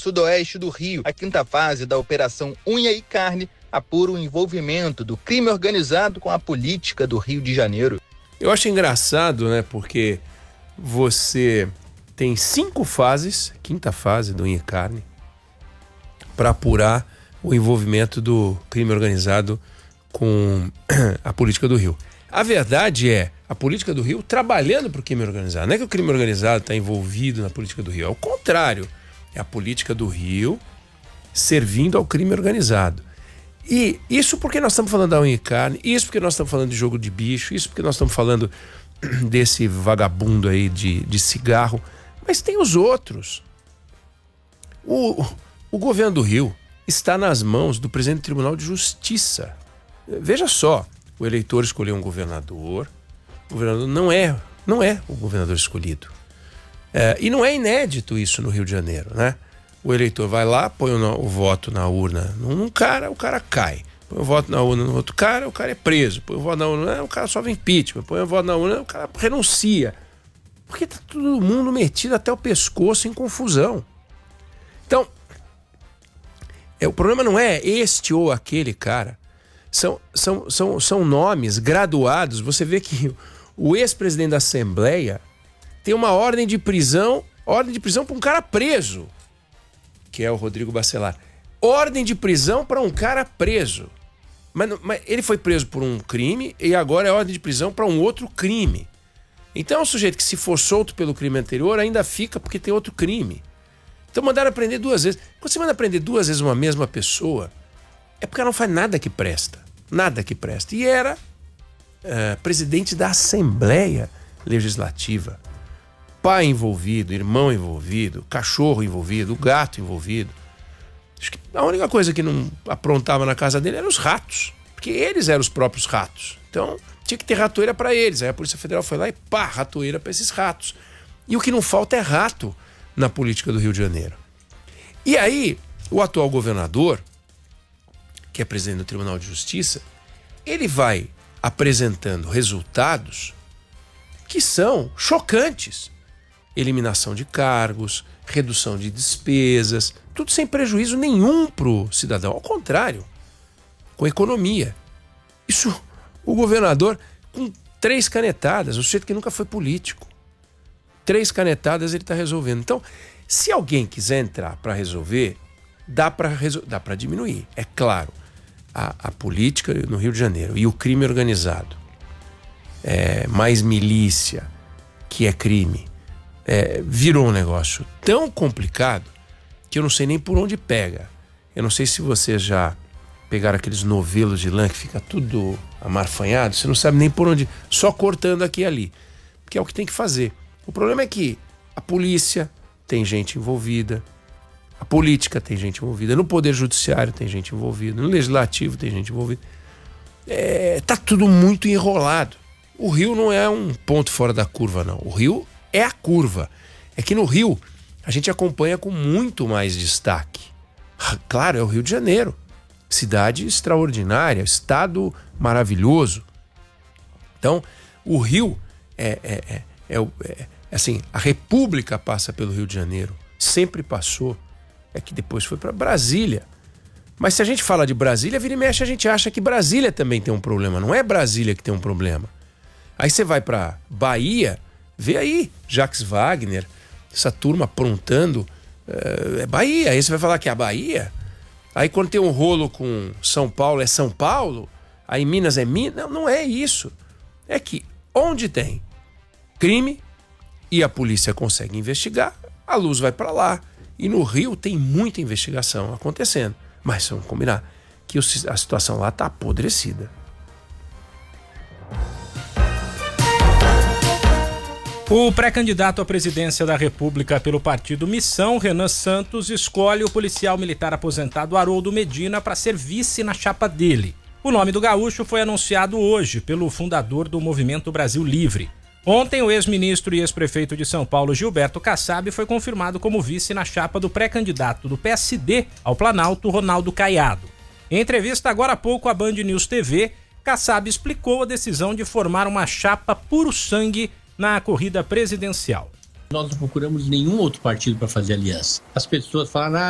sudoeste do Rio. A quinta fase da Operação Unha e Carne apura o envolvimento do crime organizado com a política do Rio de Janeiro. Eu acho engraçado, né? Porque você tem 5 fases, quinta fase do Unha e Carne, para apurar o envolvimento do crime organizado com a política do Rio. A verdade é, a política do Rio trabalhando para o crime organizado. Não é que o crime organizado está envolvido na política do Rio, é o contrário. É a política do Rio servindo ao crime organizado. E isso porque nós estamos falando da Unha e Carne, isso porque nós estamos falando de jogo de bicho, isso porque nós estamos falando desse vagabundo aí de cigarro. Mas tem os outros. O governo do Rio está nas mãos do presidente do Tribunal de Justiça. Veja só, o eleitor escolheu um governador, o governador não é o governador escolhido. E não é inédito isso no Rio de Janeiro, né? O eleitor vai lá, põe o voto na urna num cara, o cara cai. Põe o voto na urna no outro cara, o cara é preso. Põe o voto na urna, o cara sofre impeachment. Põe o voto na urna, o cara renuncia. Porque tá todo mundo metido até o pescoço em confusão. Então, o problema não é este ou aquele cara. São nomes graduados. Você vê que o ex-presidente da Assembleia tem uma ordem de prisão para um cara preso, que é o Rodrigo Bacelar. Ordem de prisão para um cara preso. Mas ele foi preso por um crime e agora é ordem de prisão para um outro crime. Então é um sujeito que, se for solto pelo crime anterior, ainda fica porque tem outro crime. Então mandaram prender 2 vezes. Quando você manda prender 2 vezes uma mesma pessoa, é porque ela não faz nada que presta. Nada que presta. E era presidente da Assembleia Legislativa. Pai envolvido, irmão envolvido, cachorro envolvido, gato envolvido. Acho que a única coisa que não aprontava na casa dele eram os ratos. Porque eles eram os próprios ratos. Então tinha que ter ratoeira para eles. Aí a Polícia Federal foi lá e pá, ratoeira para esses ratos. E o que não falta é rato na política do Rio de Janeiro. E aí, o atual governador, que é presidente do Tribunal de Justiça, ele vai apresentando resultados que são chocantes. Eliminação de cargos, redução de despesas, tudo sem prejuízo nenhum para o cidadão. Ao contrário, com economia. Isso, o governador, com 3 canetadas, o sujeito que nunca foi político. 3 canetadas ele está resolvendo. Então, se alguém quiser entrar para resolver, dá para diminuir. É claro, a política no Rio de Janeiro e o crime organizado, mais milícia, que é crime, virou um negócio tão complicado que eu não sei nem por onde pega. Eu não sei se vocês já pegaram aqueles novelos de lã que fica tudo amarfanhado, você não sabe nem por onde, só cortando aqui e ali, porque é o que tem que fazer. O problema é que a polícia tem gente envolvida, a política tem gente envolvida, no Poder Judiciário tem gente envolvida, no Legislativo tem gente envolvida. Tá tudo muito enrolado. O Rio não é um ponto fora da curva, não. O Rio é a curva. É que no Rio a gente acompanha com muito mais destaque. Claro, é o Rio de Janeiro. Cidade extraordinária, estado maravilhoso. Então, o Rio assim, a República passa pelo Rio de Janeiro, sempre passou, que depois foi para Brasília. Mas se a gente fala de Brasília, vira e mexe, a gente acha que Brasília também tem um problema, não é Brasília que tem um problema. Aí você vai para Bahia, vê aí Jacques Wagner, essa turma aprontando, Bahia, aí você vai falar que é a Bahia? Aí quando tem um rolo com São Paulo, é São Paulo? Aí Minas é Minas? Não é isso. É que onde tem crime e a polícia consegue investigar, a luz vai para lá. E no Rio tem muita investigação acontecendo. Mas vamos combinar que a situação lá está apodrecida. O pré-candidato à presidência da República pelo partido Missão, Renan Santos, escolhe o policial militar aposentado Haroldo Medina para ser vice na chapa dele. O nome do gaúcho foi anunciado hoje pelo fundador do Movimento Brasil Livre. Ontem, o ex-ministro e ex-prefeito de São Paulo, Gilberto Kassab, foi confirmado como vice na chapa do pré-candidato do PSD ao Planalto, Ronaldo Caiado. Em entrevista agora há pouco à Band News TV, Kassab explicou a decisão de formar uma chapa puro sangue na corrida presidencial. Nós não procuramos nenhum outro partido para fazer aliança. As pessoas falam,